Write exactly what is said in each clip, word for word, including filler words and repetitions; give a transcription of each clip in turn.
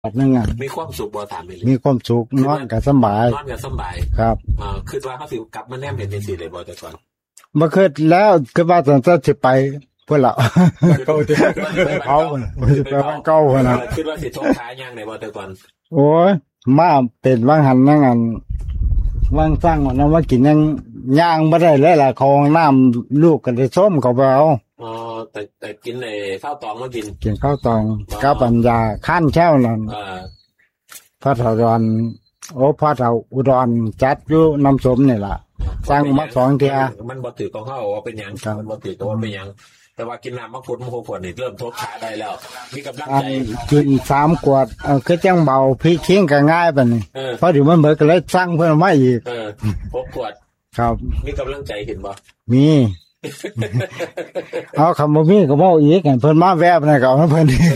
นั่งอ่ะมีความสุขบ่ถามเลยมีความสุขนอนก็สบายนอนก็สบายครับอ่าคิดว่าเฮาสิกลับมาแนมเห็นจังซี่ได้บ่แต่ก่อนบ่คิดแล้วคิดว่าจะสิไปพุ่นล่ะเก่าที่เอาไปบ้านเก่าพุ่นน่ะคิดว่าสิทงขาย่างได้บ่แต่ก่อนโอ้ยมาเป็นว่างหันนั่งอันว่างสร้างว่าว่ากินยังย่างบ่ได้เลยล่ะของน้ำลูกก็ได้ส้มเขาไปเอาอ๋อแต่แต่กินไอ้ข้าวตองมากินกินข้าวตองกับปัญญาคั่นแช่วนั่นเออพระเฒ่าดอนโอ้พระเฒ่าอุดรจัดอยู่น้ำสมนี่ล่ะสร้างมาสองเที่ยมันบ่ถือของเฮาว่าเป็นหยังมันบ่ถือว่าเป็นหยังแต่ว่ากินน้ำมังคุดมังคุดขวดนี่เริ่มทดขาได้แล้วมีกำลังใจกินสามขวดเออคือจังเบาพี่เคียงก็ง่ายปานนี้เพราะเดี๋ยวมันเบิดก็เลยสั่งเพิ่นมาอีกเออหกขวดครับมีกำลังใจเห็นบ่มีเอาคำบ่มีก็บ่อีกเพิ่นมาแวบนั่นก็เอาเพิ่นอีก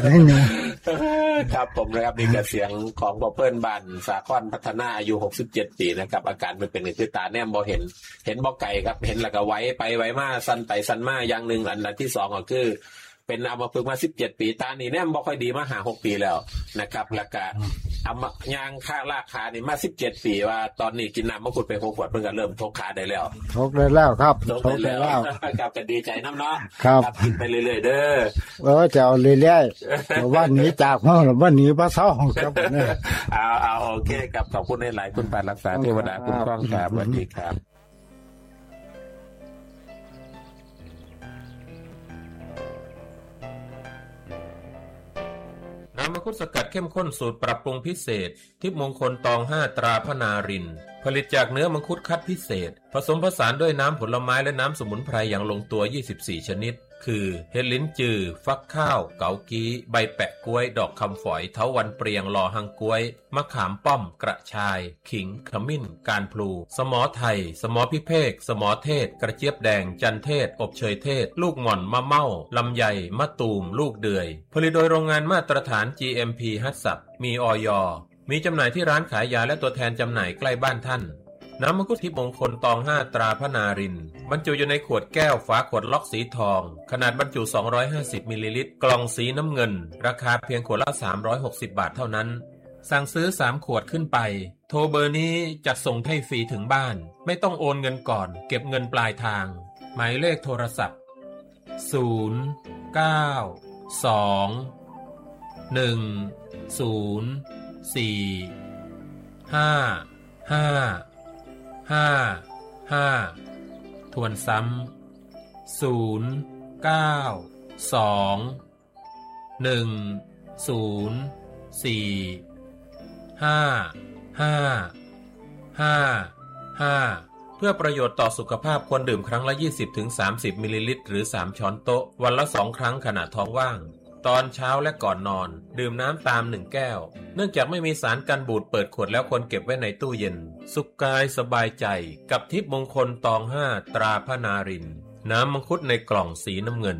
ครับผมนะครับนี่ก็เสียงของพ่อเปิ้นบ้านสาครพัฒนาอายุหกสิบเจ็ดปีนะครับอาการมันเป็นคือตาแนมบ่เห็นเห็นบ่ไกลครับเห็นแล้วก็ไว้ไปไว้มาสั่นไปสั่นมาอย่างนึงอันที่สองก็คือเป็นอัมพฤกษ์มาสิบเจ็ดปีตานี่แนมบ่ค่อยดีมาห้าหกปีแล้วนะครับแล้วก็อัมยางขาลากขานี่มาสิบเจ็ดปีว่าตอนนี้กินน้ำมังคุดไปหกขวดเพิ่นก็เริ่มทกขาได้แล้วทกได้แล้วครับทกได้แล้วครับก็ดีใจนำเนาะครับกินไปเรื่อยๆเด้อเออจะเอาเรื่อยๆว่าหนีจากเฮาหรือว่าหนีบ่เซาครับเนี่ยเอาๆโอเคครับขอบคุณหลายๆคุณปานรักษาเทวดาคุณก้องครับสวัสดีครับน้ำมังคุดสกัดเข้มข้นสูตรปรับปรุงพิเศษทิพย์มงคลตองห้าตราพนารินผลิตจากเนื้อมังคุดคัดพิเศษผสมผสานด้วยน้ำผลไม้และน้ำสมุนไพรอย่างลงตัวยี่สิบสี่ชนิดคือเฮลิ้นจือฟักข้าวเกากี้ใบแปะกล้วยดอกคำฝอยเถาวัลย์เปรียงลอหังกล้วยมะขามป้อมกระชายขิงขมิ้นการพลูสมอไทยสมอพิเภกสมอเทศกระเจี๊ยบแดงจันเทศอบเชยเทศลูกหม่อนมะเม่าลำไยมะตูมลูกเดือยผลิตโดยโรงงานมาตรฐาน จี เอ็ม พี ฮัตสับมีอย.มีจำหน่ายที่ร้านขายยาและตัวแทนจำหน่ายใกล้บ้านท่านน้ำมังคุดทิพย์มงคลตองห้าตราพนารินบรรจุอยู่ในขวดแก้วฝาขวดล็อกสีทองขนาดบรรจุสองร้อยห้าสิบมิลลิลิตรกล่องสีน้ำเงินราคาเพียงขวดละสามร้อยหกสิบบาทเท่านั้นสั่งซื้อสามขวดขึ้นไปโทรเบอร์นี้จัดส่งให้ฟรีถึงบ้านไม่ต้องโอนเงินก่อนเก็บเงินปลายทางหมายเลขโทรศัพท์ศูนย์ เก้า สอง หนึ่ง ศูนย์ สี่ ห้า ห้าห้า ห้าทวนซ้ำศูนย์ เก้า สอง หนึ่ง ศูนย์ สี่ ห้า ห้า ห้า ห้าเพื่อประโยชน์ต่อสุขภาพควรดื่มครั้งละ ยี่สิบถึงสามสิบ มิลลิลิตรหรือสามช้อนโต๊ะวันละสองครั้งขณะท้องว่างตอนเช้าและก่อนนอนดื่มน้ำตามหนึ่งแก้วเนื่องจากไม่มีสารกันบูดเปิดขวดแล้วควรเก็บไว้ในตู้เย็นสุขกายสบายใจกับทิพย์มงคลตองห้าตราพนารินน้ำมังคุดในกล่องสีน้ำเงิน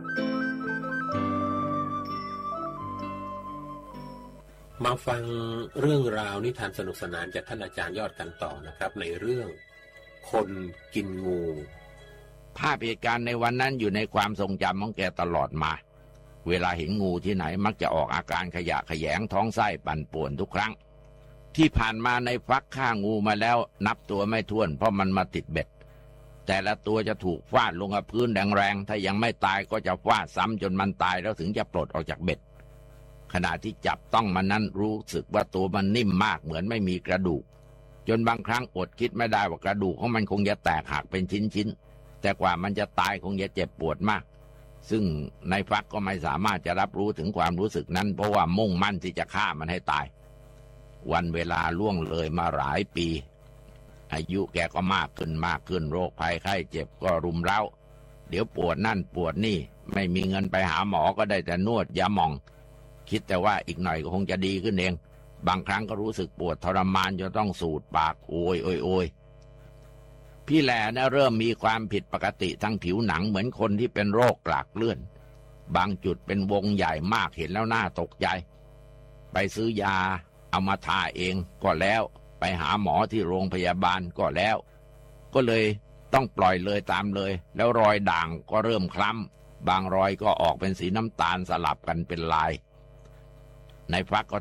มาฟังเรื่องราวนิทานสนุกสนานจากท่านอาจารย์ยอดกันต่อนะครับในเรื่องคนกินงูภาพเหตุการณ์ในวันนั้นอยู่ในความทรงจำของแกตลอดมาเวลาเห็นงูที่ไหนมักจะออกอาการขยะแขยงท้องไส้ปั่นป่วนทุกครั้งที่ผ่านมาในฟักฆ่างูมาแล้วนับตัวไม่ถ้วนเพราะมันมาติดเบ็ดแต่ละตัวจะถูกฟาดลงกับพื้นแรงๆถ้ายังไม่ตายก็จะฟาดซ้ำจนมันตายแล้วถึงจะปลดออกจากเบ็ดขณะที่จับต้องมันนั้นรู้สึกว่าตัวมันนิ่มมากเหมือนไม่มีกระดูกจนบางครั้งอดคิดไม่ได้ว่ากระดูกของมันคงจะแตกหักเป็นชิ้นๆแต่กว่ามันจะตายคงจะเจ็บปวดมากซึ่งในฟักก็ไม่สามารถจะรับรู้ถึงความรู้สึกนั้นเพราะว่ามุ่งมั่นที่จะฆ่ามันให้ตายวันเวลาล่วงเลยมาหลายปีอายุแกก็มากขึ้นมากขึ้นโรคภัยไข้เจ็บก็รุมเร้าเดี๋ยวปวดนั่นปวดนี่ไม่มีเงินไปหาหมอก็ได้แต่นวดยาหม่องคิดแต่ว่าอีกหน่อยก็คงจะดีขึ้นเองบางครั้งก็รู้สึกปวดทรมานจนต้องสูดปากโอยโอยโอยพี่แหล่นะเริ่มมีความผิดปกติทั้งผิวหนังเหมือนคนที่เป็นโรคกลากเลื่อนบางจุดเป็นวงใหญ่มากเห็นแล้วน่าตกใจไปซื้อยาเอามาทาเองก็แล้วไปหาหมอที่โรงพยาบาลก็แล้วก็เลยต้องปล่อยเลยตามเลยแล้วรอยด่างก็เริ่มคล้ำบางรอยก็ออกเป็นสีน้ำตาลสลับกันเป็นลายในฟักก็